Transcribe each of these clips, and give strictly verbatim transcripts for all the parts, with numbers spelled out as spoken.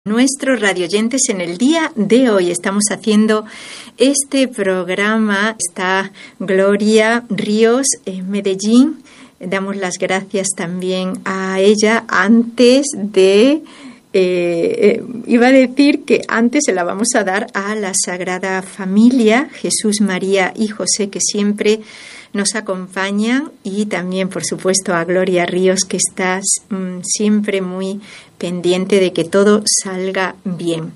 Nuestros radioyentes, en el día de hoy estamos haciendo este programa. Está Gloria Ríos en Medellín. Damos las gracias también a ella antes de... Eh, eh, iba a decir que antes se la vamos a dar a la Sagrada Familia, Jesús, María y José, que siempre nos acompañan, y también, por supuesto, a Gloria Ríos, que está mmm, siempre muy pendiente de que todo salga bien.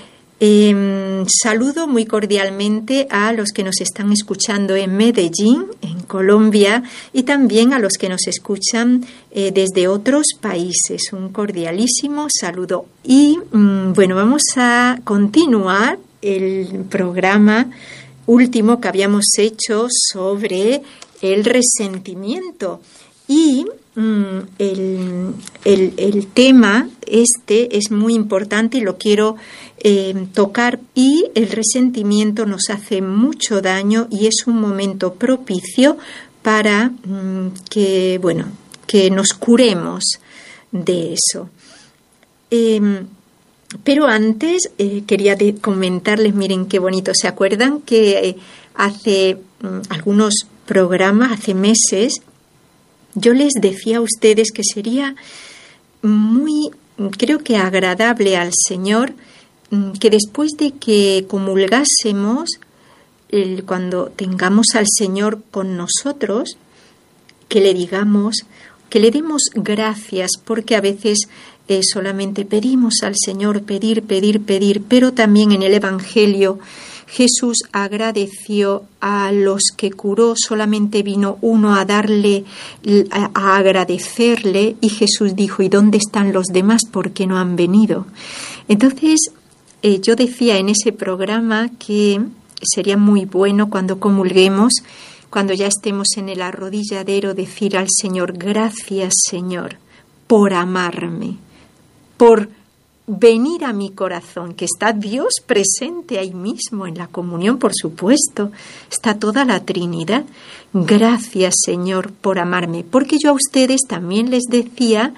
Eh, saludo muy cordialmente a los que nos están escuchando en Medellín, en Colombia, y también a los que nos escuchan eh, desde otros países. Un cordialísimo saludo. Y mm, bueno, vamos a continuar el programa último que habíamos hecho sobre el resentimiento. Y mm, el, el, el tema este es muy importante y lo quiero eh, tocar. Y el resentimiento nos hace mucho daño y es un momento propicio para mm, que, bueno, que nos curemos de eso. Eh, pero antes eh, quería de comentarles, miren qué bonito. ¿Se acuerdan que eh, hace mm, algunos programas, hace meses, yo les decía a ustedes que sería muy, creo que agradable al Señor, que después de que comulgásemos, el, cuando tengamos al Señor con nosotros, que le digamos, que le demos gracias, porque a veces eh, solamente pedimos al Señor, pedir, pedir, pedir, pero también en el Evangelio Jesús agradeció a los que curó, solamente vino uno a darle, a, a agradecerle, y Jesús dijo: ¿y dónde están los demás? ¿Por qué no han venido? Entonces, eh, yo decía en ese programa que sería muy bueno cuando comulguemos, cuando ya estemos en el arrodilladero, decir al Señor: gracias, Señor, por amarme, por venir a mi corazón, que está Dios presente ahí mismo en la comunión, por supuesto, está toda la Trinidad. Gracias, Señor, por amarme, porque yo a ustedes también les decía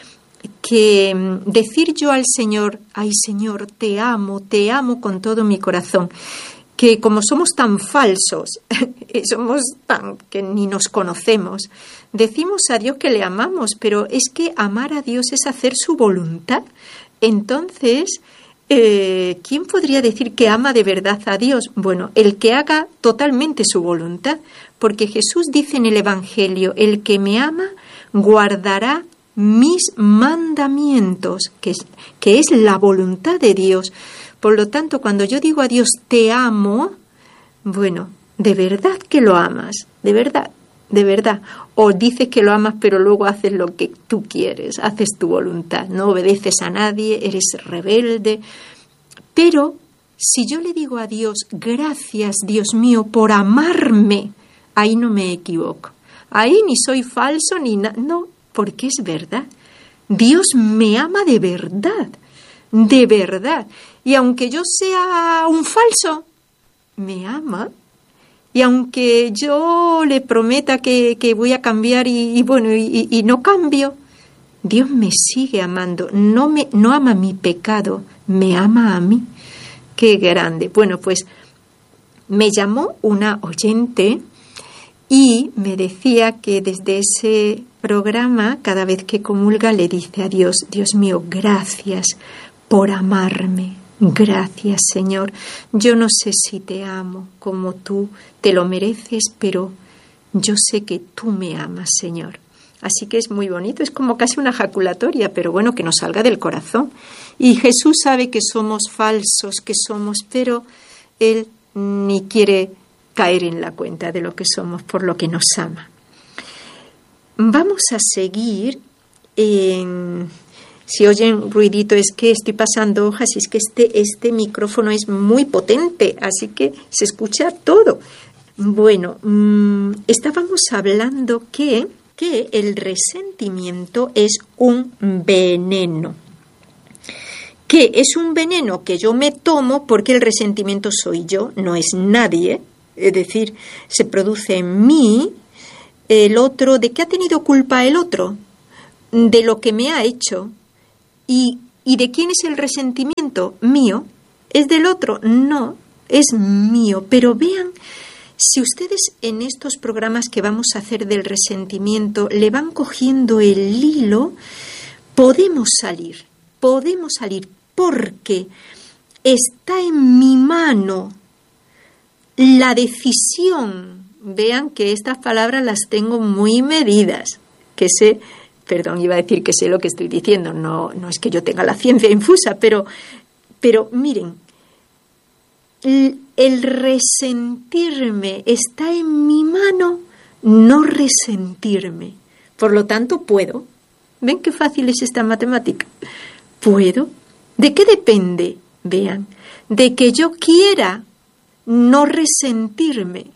que decir yo al Señor: ay, Señor, te amo, te amo con todo mi corazón, que como somos tan falsos, somos tan que ni nos conocemos, decimos a Dios que le amamos, pero es que amar a Dios es hacer su voluntad. Entonces, eh, ¿quién podría decir que ama de verdad a Dios? Bueno, el que haga totalmente su voluntad, porque Jesús dice en el Evangelio: el que me ama guardará mis mandamientos, que es, que es la voluntad de Dios. Por lo tanto, cuando yo digo a Dios te amo, bueno, de verdad que lo amas, de verdad, de verdad. O dices que lo amas, pero luego haces lo que tú quieres, haces tu voluntad, no obedeces a nadie, eres rebelde. Pero si yo le digo a Dios: gracias, Dios mío, por amarme, ahí no me equivoco. Ahí ni soy falso ni nada, no, porque es verdad. Dios me ama de verdad, de verdad. Y aunque yo sea un falso, me ama. Y aunque yo le prometa que, que voy a cambiar y, y bueno, y, y no cambio, Dios me sigue amando. No, me, no ama mi pecado, me ama a mí. ¡Qué grande! Bueno, pues me llamó una oyente y me decía que desde ese programa, cada vez que comulga, le dice a Dios: Dios mío, gracias por amarme. Gracias, Señor. Yo no sé si te amo como tú te lo mereces, pero yo sé que tú me amas, Señor. Así que es muy bonito, es como casi una ejaculatoria, pero bueno, que nos salga del corazón. Y Jesús sabe que somos falsos, que somos, pero Él ni quiere caer en la cuenta de lo que somos, por lo que nos ama. Vamos a seguir en... Si oyen ruidito es que estoy pasando hojas y es que este, este micrófono es muy potente, así que se escucha todo. Bueno, mmm, estábamos hablando que, que el resentimiento es un veneno. Que es un veneno que yo me tomo porque el resentimiento soy yo, no es nadie. Es decir, se produce en mí. El otro, ¿de qué ha tenido culpa el otro? De lo que me ha hecho. Y ¿Y de quién es el resentimiento? Mío. ¿Es del otro? No, es mío. Pero vean, si ustedes en estos programas que vamos a hacer del resentimiento le van cogiendo el hilo, podemos salir, podemos salir, porque está en mi mano la decisión. Vean que estas palabras las tengo muy medidas, que sé, perdón, iba a decir que sé lo que estoy diciendo, no, no es que yo tenga la ciencia infusa, pero, pero miren, el, el resentirme está en mi mano, no resentirme. Por lo tanto, puedo. ¿Ven qué fácil es esta matemática? ¿Puedo? ¿De qué depende? Vean, de que yo quiera no resentirme.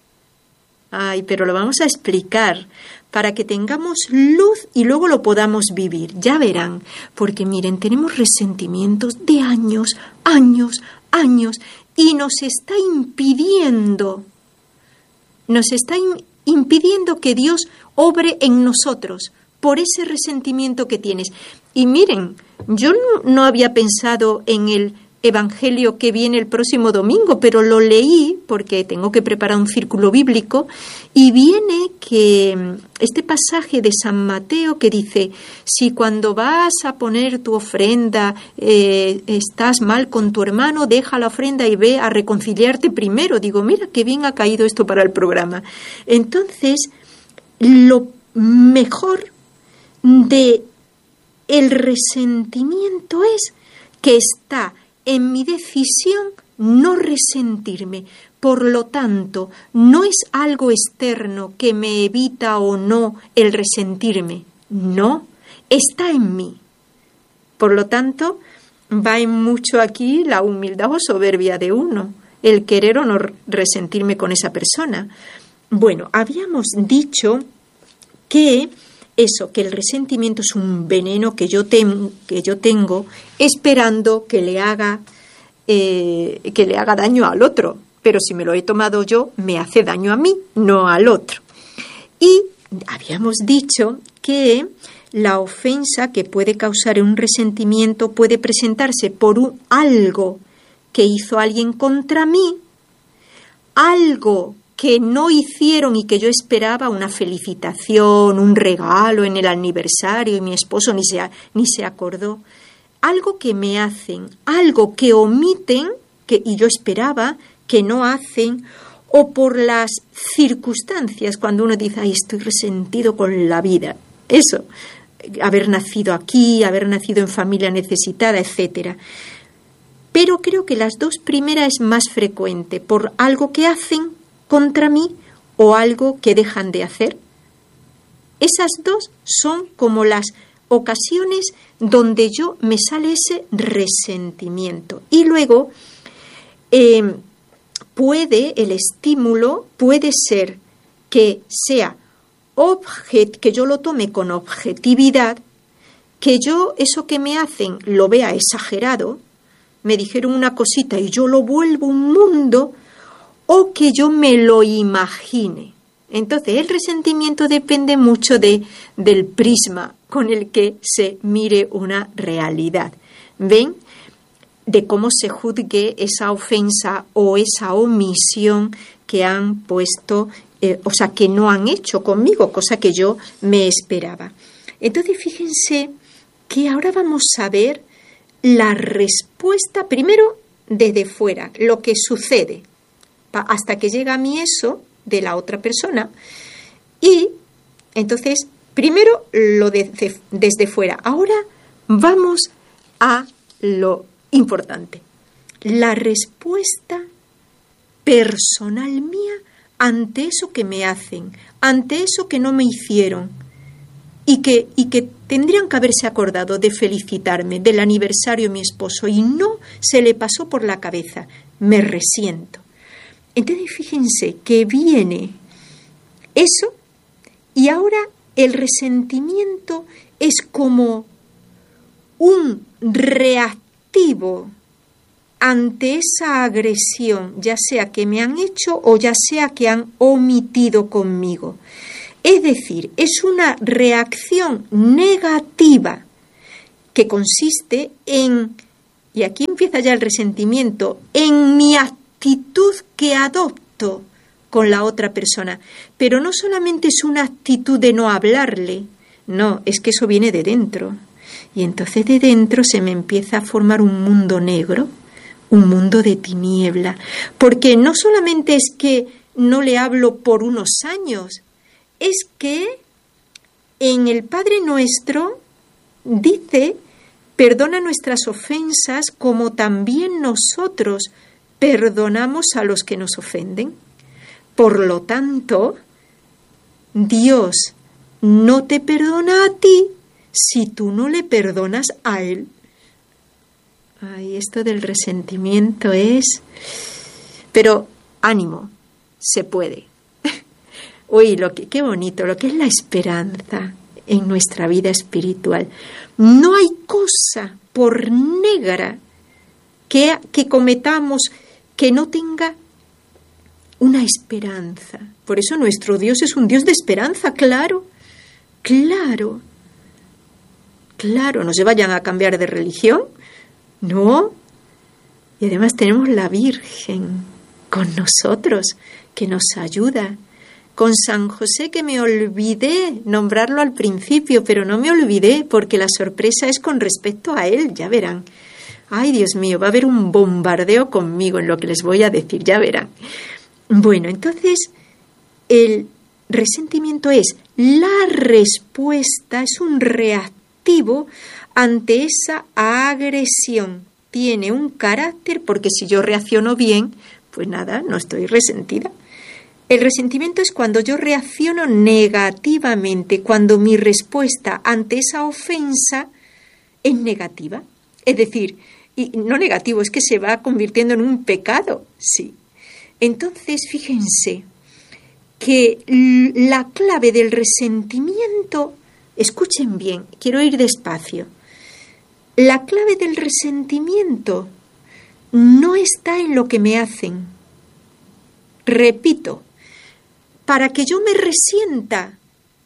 Ay, pero lo vamos a explicar para que tengamos luz y luego lo podamos vivir. Ya verán, porque miren, tenemos resentimientos de años, años, años, y nos está impidiendo, nos está in- impidiendo que Dios obre en nosotros por ese resentimiento que tienes. Y miren, yo no, no había pensado en el Evangelio que viene el próximo domingo, pero lo leí porque tengo que preparar un círculo bíblico y viene que este pasaje de San Mateo que dice, si cuando vas a poner tu ofrenda eh, estás mal con tu hermano, deja la ofrenda y ve a reconciliarte primero. Digo, mira qué bien ha caído esto para el programa. Entonces, lo mejor de el resentimiento es que está en mi decisión no resentirme. Por lo tanto, no es algo externo que me evita o no el resentirme. No, está en mí. Por lo tanto, va en mucho aquí la humildad o soberbia de uno, el querer o no resentirme con esa persona. Bueno, habíamos dicho que eso, que el resentimiento es un veneno que yo, tem- que yo tengo esperando que le haga eh, que le haga daño al otro. Pero si me lo he tomado yo, me hace daño a mí, no al otro. Y habíamos dicho que la ofensa que puede causar un resentimiento puede presentarse por un, algo que hizo alguien contra mí, algo que no hicieron y que yo esperaba, una felicitación, un regalo en el aniversario y mi esposo ni se, ni se acordó. Algo que me hacen, algo que omiten que, y yo esperaba que no hacen, o por las circunstancias, cuando uno dice, ay, estoy resentido con la vida. Eso, haber nacido aquí, haber nacido en familia necesitada, etcétera. Pero creo que las dos primeras es más frecuente, por algo que hacen contra mí o algo que dejan de hacer. Esas dos son como las ocasiones donde yo me sale ese resentimiento. Y luego eh, puede, el estímulo puede ser que sea objet, que yo lo tome con objetividad, que yo eso que me hacen lo vea exagerado, me dijeron una cosita y yo lo vuelvo un mundo, o que yo me lo imagine. Entonces, el resentimiento depende mucho de, del prisma con el que se mire una realidad. ¿Ven? De cómo se juzgue esa ofensa o esa omisión que han puesto, eh, o sea, que no han hecho conmigo, cosa que yo me esperaba. Entonces, fíjense que ahora vamos a ver la respuesta, primero desde fuera, lo que sucede, hasta que llega a mí eso de la otra persona. Y entonces, primero lo de, de, desde fuera. Ahora vamos a lo importante. La respuesta personal mía ante eso que me hacen, ante eso que no me hicieron y que, y que tendrían que haberse acordado de felicitarme del aniversario de mi esposo y no se le pasó por la cabeza. Me resiento. Entonces, fíjense que viene eso y ahora el resentimiento es como un reactivo ante esa agresión, ya sea que me han hecho o ya sea que han omitido conmigo. Es decir, es una reacción negativa que consiste en, y aquí empieza ya el resentimiento, en mi actitud que adopto con la otra persona. Pero no solamente es una actitud de no hablarle, no, es que eso viene de dentro. Y entonces de dentro se me empieza a formar un mundo negro, un mundo de tiniebla. Porque no solamente es que no le hablo por unos años, es que en el Padre Nuestro dice, perdona nuestras ofensas como también nosotros perdonamos a los que nos ofenden. Por lo tanto, Dios no te perdona a ti si tú no le perdonas a Él. Ay, esto del resentimiento es... Pero ánimo, se puede. Uy, lo que, qué bonito, lo que es la esperanza en nuestra vida espiritual. No hay cosa por negra que, que cometamos que no tenga una esperanza. Por eso nuestro Dios es un Dios de esperanza, claro, claro, claro. No se vayan a cambiar de religión, no. Y además tenemos la Virgen con nosotros, que nos ayuda. Con San José, que me olvidé nombrarlo al principio, pero no me olvidé porque la sorpresa es con respecto a él, ya verán. Ay, Dios mío, va a haber un bombardeo conmigo en lo que les voy a decir, ya verán. Bueno, entonces el resentimiento es la respuesta, es un reactivo ante esa agresión. Tiene un carácter, porque si yo reacciono bien, pues nada, no estoy resentida. El resentimiento es cuando yo reacciono negativamente, cuando mi respuesta ante esa ofensa es negativa. Es decir, y no negativo, es que se va convirtiendo en un pecado, sí. Entonces, fíjense que la clave del resentimiento, escuchen bien, quiero ir despacio, la clave del resentimiento no está en lo que me hacen. Repito, para que yo me resienta,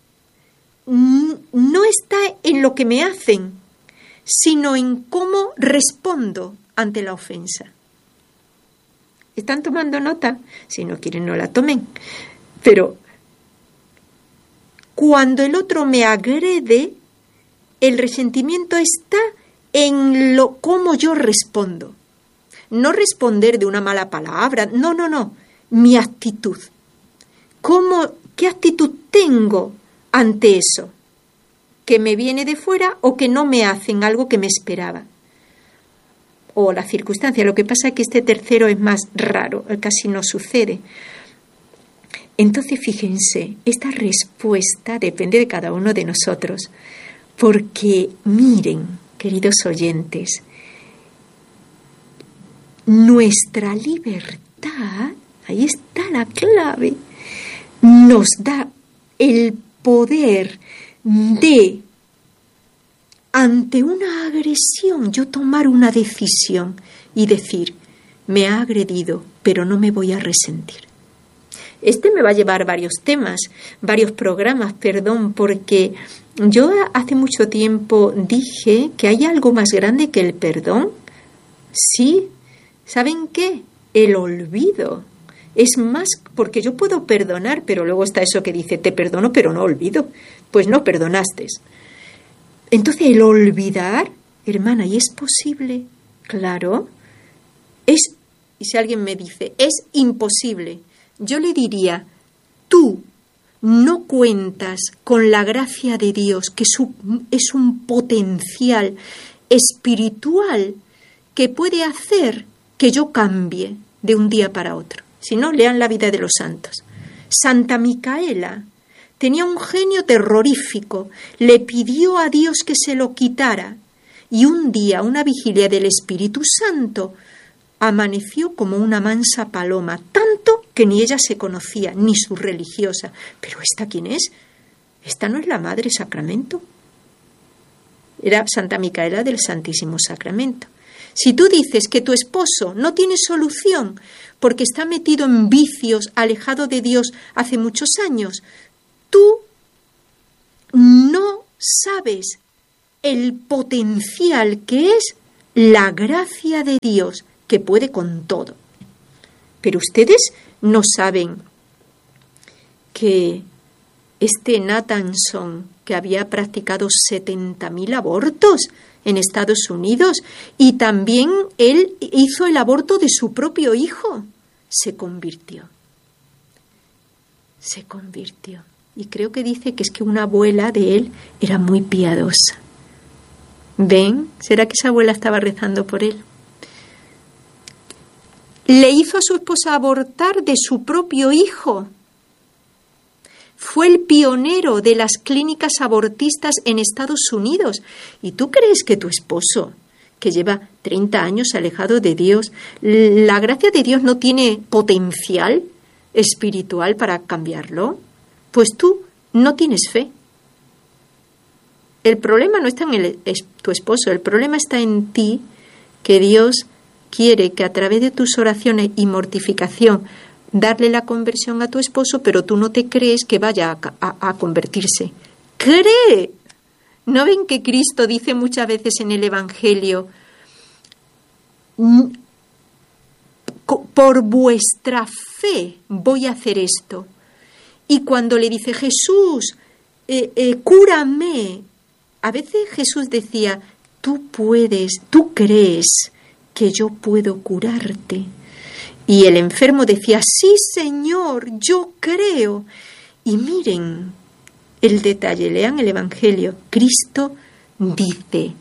no está en lo que me hacen, sino en cómo respondo ante la ofensa. ¿Están tomando nota? Si no quieren, no la tomen. Pero cuando el otro me agrede, el resentimiento está en lo cómo yo respondo. No responder de una mala palabra, no, no, no, mi actitud. ¿Cómo, qué actitud tengo ante eso? ¿Que me viene de fuera o que no me hacen algo que me esperaba? O la circunstancia. Lo que pasa es que este tercero es más raro, casi no sucede. Entonces, fíjense, esta respuesta depende de cada uno de nosotros. Porque, miren, queridos oyentes, nuestra libertad, ahí está la clave, nos da el poder de, ante una agresión, yo tomar una decisión y decir, me ha agredido, pero no me voy a resentir. Este me va a llevar varios temas, varios programas, perdón, porque yo hace mucho tiempo dije que hay algo más grande que el perdón. Sí, ¿saben qué? El olvido. Es más, porque yo puedo perdonar, pero luego está eso que dice, te perdono, pero no olvido. Pues no perdonaste. Entonces, el olvidar, hermana, ¿y es posible? Claro. Es, y si alguien me dice, es imposible, yo le diría, tú no cuentas con la gracia de Dios, que es un potencial espiritual que puede hacer que yo cambie de un día para otro. Si no, lean la vida de los santos. Santa Micaela tenía un genio terrorífico, le pidió a Dios que se lo quitara y un día, una vigilia del Espíritu Santo, amaneció como una mansa paloma, tanto que ni ella se conocía, ni su religiosa. ¿Pero esta quién es? ¿Esta no es la Madre Sacramento? Era Santa Micaela del Santísimo Sacramento. Si tú dices que tu esposo no tiene solución porque está metido en vicios, alejado de Dios hace muchos años, tú no sabes el potencial que es la gracia de Dios, que puede con todo. Pero ustedes no saben que este Nathanson, que había practicado setenta mil abortos en Estados Unidos, y también él hizo el aborto de su propio hijo, se convirtió. Se convirtió. Y creo que dice que es que una abuela de él era muy piadosa. ¿Ven? ¿Será que esa abuela estaba rezando por él? Le hizo a su esposa abortar de su propio hijo. Fue el pionero de las clínicas abortistas en Estados Unidos. ¿Y tú crees que tu esposo, que lleva treinta años alejado de Dios, la gracia de Dios no tiene potencial espiritual para cambiarlo? Pues tú no tienes fe. El problema no está en el, es, tu esposo, el problema está en ti, que Dios quiere que a través de tus oraciones y mortificación darle la conversión a tu esposo, pero tú no te crees que vaya a, a, a convertirse. ¡Cree! ¿No ven que Cristo dice muchas veces en el Evangelio, por vuestra fe voy a hacer esto? Y cuando le dice Jesús, eh, eh, cúrame, a veces Jesús decía, tú puedes, tú crees que yo puedo curarte. Y el enfermo decía, sí, Señor, yo creo. Y miren el detalle, lean el Evangelio. Cristo dice,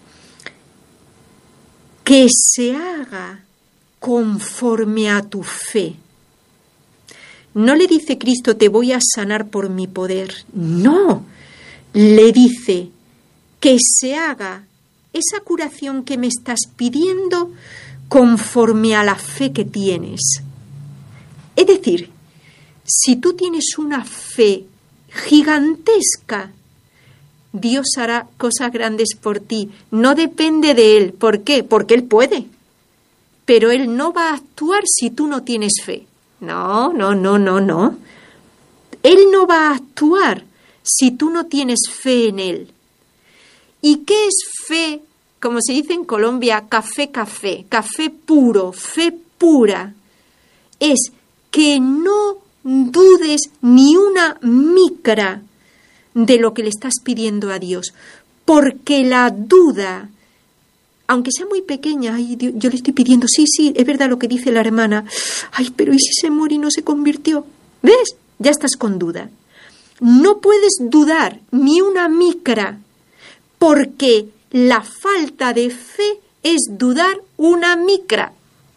que se haga conforme a tu fe. No le dice Cristo, te voy a sanar por mi poder. No, le dice, que se haga esa curación que me estás pidiendo conforme a la fe que tienes. Es decir, si tú tienes una fe gigantesca, Dios hará cosas grandes por ti. No depende de Él. ¿Por qué? Porque Él puede. Pero Él no va a actuar si tú no tienes fe. No, no, no, no, no. Él no va a actuar si tú no tienes fe en Él. ¿Y qué es fe? Como se dice en Colombia, café, café, café puro, fe pura. Es que no dudes ni una micra de lo que le estás pidiendo a Dios, porque la duda, aunque sea muy pequeña, ay, Dios, yo le estoy pidiendo, sí, sí, es verdad lo que dice la hermana, ay, pero ¿y si se muere y no se convirtió? ¿Ves? Ya estás con duda. No puedes dudar ni una micra, porque la falta de fe es dudar una micra.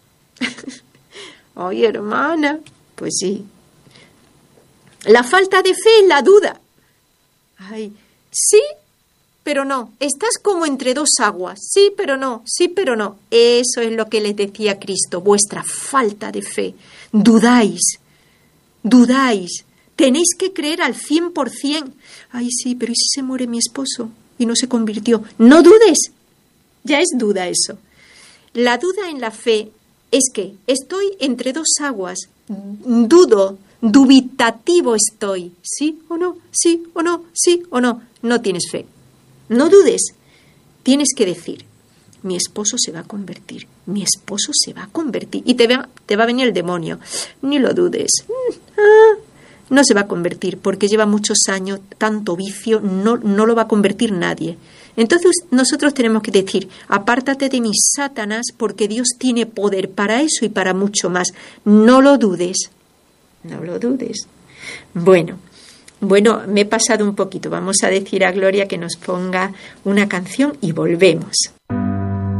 Ay, hermana, pues sí. La falta de fe es la duda. Ay, sí, pero no. Estás como entre dos aguas. Sí, pero no. Sí, pero no. Eso es lo que les decía Cristo. Vuestra falta de fe. Dudáis. Dudáis. Tenéis que creer al cien por cien. Ay, sí, pero ¿y si se muere mi esposo y no se convirtió? No dudes. Ya es duda eso. La duda en la fe es que estoy entre dos aguas. Dudo. Dubitativo estoy. ¿Sí o no? ¿Sí o no? ¿Sí o no? No tienes fe. No dudes. Tienes que decir, mi esposo se va a convertir. Mi esposo se va a convertir. Y te va, te va a venir el demonio. Ni lo dudes. Ah, no se va a convertir porque lleva muchos años, tanto vicio, no, no lo va a convertir nadie. Entonces nosotros tenemos que decir, apártate de mí, Satanás, porque Dios tiene poder para eso y para mucho más. No lo dudes. No lo dudes. Bueno, bueno, me he pasado un poquito. Vamos a decir a Gloria que nos ponga una canción y volvemos.